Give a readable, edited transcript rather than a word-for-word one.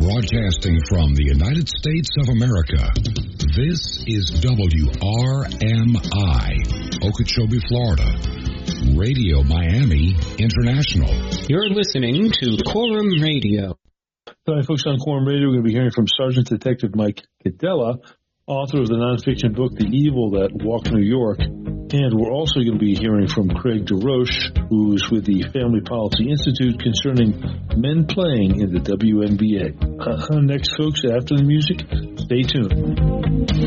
Broadcasting from the United States of America, this is WRMI, Okeechobee, Florida, Radio Miami International. You're listening to Quorum Radio. Tonight, folks, on Quorum Radio, we're going to be hearing from Sergeant Detective Mike Cadella, author of the nonfiction book, The Evil That Walked New York. And we're also going to be hearing from Craig DeRoche, who's with the Family Policy Institute, concerning men playing in the WNBA. Next, folks, after the music, stay tuned.